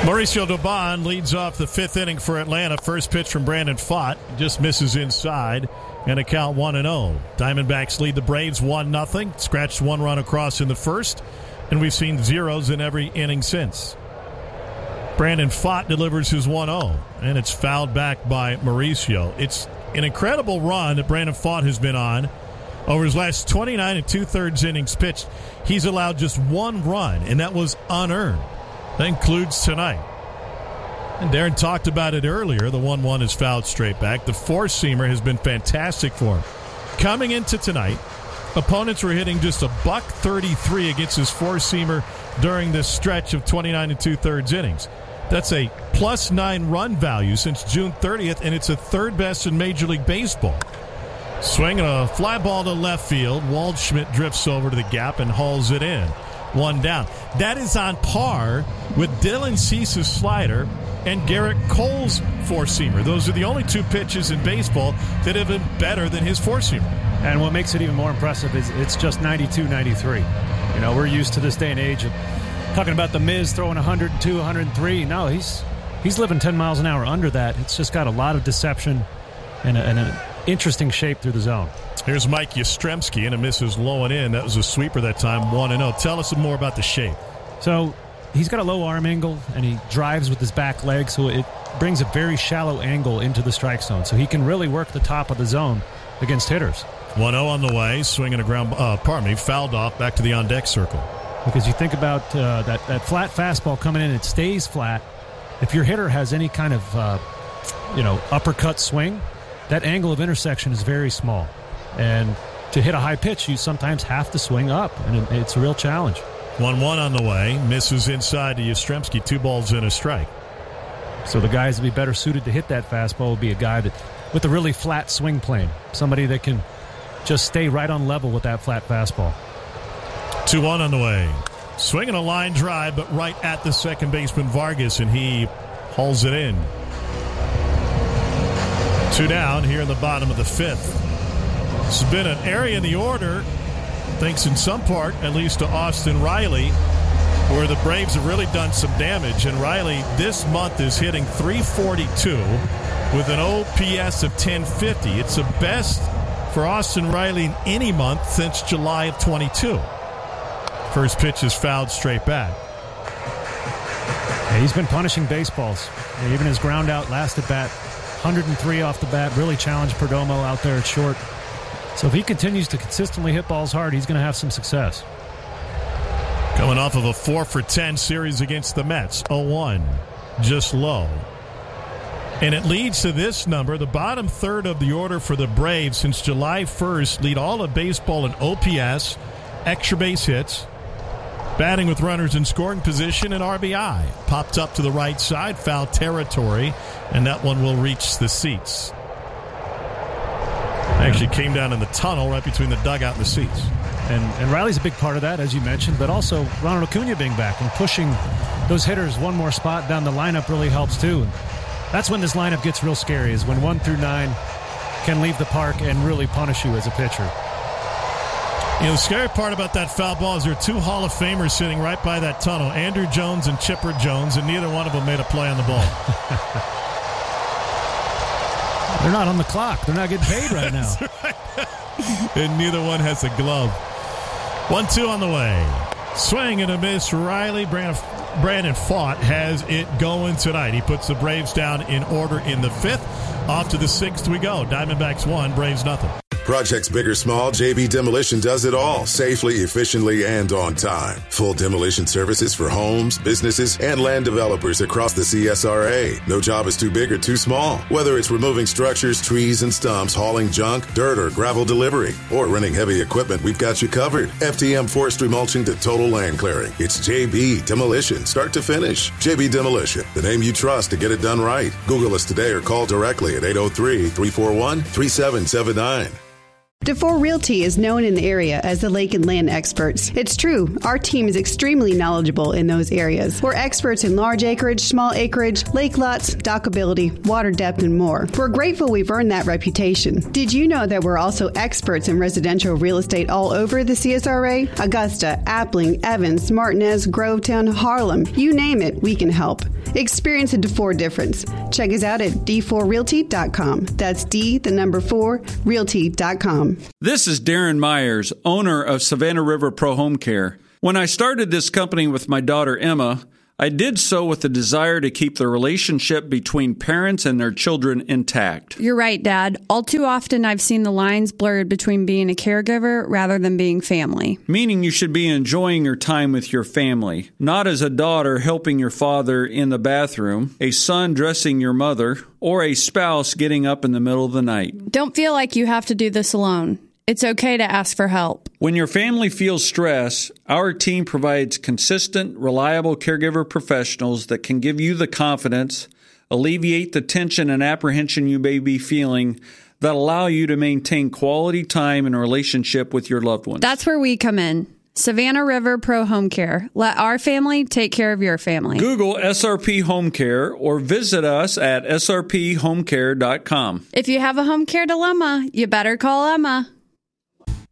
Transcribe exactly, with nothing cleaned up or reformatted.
Mauricio Dubon leads off the fifth inning for Atlanta. First pitch from Brandon Pfaadt. Just misses inside. And a count one and oh. Diamondbacks lead the Braves one nothing. Scratched one run across in the first. And we've seen zeros in every inning since. Brandon Pfaadt delivers his one oh. And it's fouled back by Mauricio. It's an incredible run that Brandon Pfaadt has been on. Over his last twenty-nine and two-thirds innings pitched, he's allowed just one run, and that was unearned. That includes tonight. And Darren talked about it earlier. The one one is fouled straight back. The four-seamer has been fantastic for him. Coming into tonight, opponents were hitting just a buck thirty-three against his four-seamer during this stretch of twenty-nine and two-thirds innings. That's a plus nine run value since June thirtieth, and it's a third best in Major League Baseball. Swinging a fly ball to left field. Waldschmidt drifts over to the gap and hauls it in. One down. That is on par with Dylan Cease's slider and Garrett Cole's four-seamer. Those are the only two pitches in baseball that have been better than his four-seamer. And what makes it even more impressive is it's just ninety-two ninety-three. You know, we're used to this day and age of talking about the Miz throwing one hundred two, one hundred three. No, he's he's living ten miles an hour under that. It's just got a lot of deception and a, and a interesting shape through the zone. Here's Mike Yastrzemski, and a misses low and in. That was a sweeper that time, one and oh. Tell us some more about the shape. So he's got a low arm angle, and he drives with his back leg, so it brings a very shallow angle into the strike zone. So he can really work the top of the zone against hitters. one oh on the way, swinging a ground, uh, pardon me, fouled off back to the on-deck circle. Because you think about uh, that, that flat fastball coming in, it stays flat. If your hitter has any kind of, uh, you know, uppercut swing, that angle of intersection is very small. And to hit a high pitch, you sometimes have to swing up, and it's a real challenge. one one on the way. Misses inside to Yastrzemski. Two balls and a strike. So the guys that would be better suited to hit that fastball would be a guy that with a really flat swing plane. Somebody that can just stay right on level with that flat fastball. two one on the way. Swinging a line drive, but right at the second baseman Vargas, and he hauls it in. Two down here in the bottom of the fifth. This has been an area in the order, thanks in some part, at least to Austin Riley, where the Braves have really done some damage. And Riley this month is hitting three forty-two with an O P S of ten fifty. It's the best for Austin Riley in any month since July of twenty-two. First pitch is fouled straight back. Yeah, he's been punishing baseballs. Yeah, even his ground out last at bat, one hundred three off the bat, really challenged Perdomo out there at short. So if he continues to consistently hit balls hard, he's going to have some success. Coming off of a four for ten series against the Mets, oh one, just low. And it leads to this number. The bottom third of the order for the Braves since July first lead all of baseball in O P S, extra base hits, batting with runners in scoring position, and R B I. Popped up to the right side, foul territory, and that one will reach the seats. Actually came down in the tunnel right between the dugout and the seats. And, and Riley's a big part of that, as you mentioned, but also Ronald Acuna being back and pushing those hitters one more spot down the lineup really helps too. And that's when this lineup gets real scary, is when one through nine can leave the park and really punish you as a pitcher. You know, the scary part about that foul ball is there are two Hall of Famers sitting right by that tunnel, Andrew Jones and Chipper Jones, and neither one of them made a play on the ball. They're not on the clock. They're not getting paid right now. Right. And neither one has a glove. one two on the way. Swing and a miss. Riley. Brandon, Brandon Pfaadt has it going tonight. He puts the Braves down in order in the fifth. Off to the sixth we go. Diamondbacks one, Braves nothing. Projects big or small, J B Demolition does it all safely, efficiently, and on time. Full demolition services for homes, businesses, and land developers across the C S R A. No job is too big or too small. Whether it's removing structures, trees, and stumps, hauling junk, dirt, or gravel delivery, or renting heavy equipment, we've got you covered. F T M forestry mulching to total land clearing. It's J B Demolition, start to finish. J B Demolition, the name you trust to get it done right. Google us today or call directly at eight oh three, three four one, three seven seven nine. DeFore Realty is known in the area as the lake and land experts. It's true, our team is extremely knowledgeable in those areas. We're experts in large acreage, small acreage, lake lots, dockability, water depth, and more. We're grateful we've earned that reputation. Did you know that we're also experts in residential real estate all over the C S R A? Augusta, Appling, Evans, Martinez, Grovetown, Harlem, you name it, we can help. Experience a DeFore difference. Check us out at d four realty dot com. That's D, the number four, realty dot com. This is Darren Myers, owner of Savannah River Pro Home Care. When I started this company with my daughter Emma, I did so with the desire to keep the relationship between parents and their children intact. You're right, Dad. All too often I've seen the lines blurred between being a caregiver rather than being family. Meaning you should be enjoying your time with your family, not as a daughter helping your father in the bathroom, a son dressing your mother, or a spouse getting up in the middle of the night. Don't feel like you have to do this alone. It's okay to ask for help. When your family feels stress, our team provides consistent, reliable caregiver professionals that can give you the confidence, alleviate the tension and apprehension you may be feeling, that allow you to maintain quality time and relationship with your loved ones. That's where we come in. Savannah River Pro Home Care. Let our family take care of your family. Google S R P Home Care or visit us at s r p home care dot com. If you have a home care dilemma, you better call Emma.